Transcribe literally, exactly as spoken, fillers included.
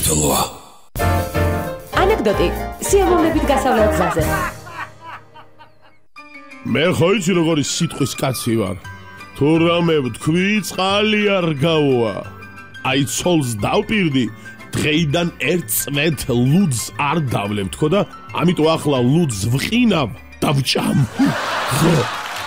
საქართველოა. ანეკდოტი სიამოვნებით გასავლელ გზაზე. მე ხო იცი როგორი სიტყვის კაცი ვარ. თუ რამე ვთქვი, წყალი არ გავოა. აი ცოლს დავპირდი, დღეიდან ერთ წვეთ ლუდს არ დავლებ თქო და ამიტომ ახლა ლუდს ვყინავ და ვჭამ.